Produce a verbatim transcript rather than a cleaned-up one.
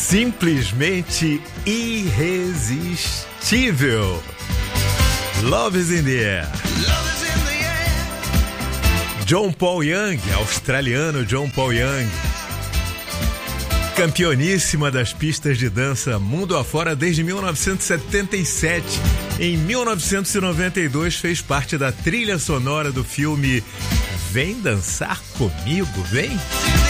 Simplesmente irresistível. Love is in the air. John Paul Young, australiano John Paul Young, campeoníssima das pistas de dança mundo afora desde mil novecentos e setenta e sete. Em mil novecentos e noventa e dois fez parte da trilha sonora do filme Vem Dançar Comigo, vem?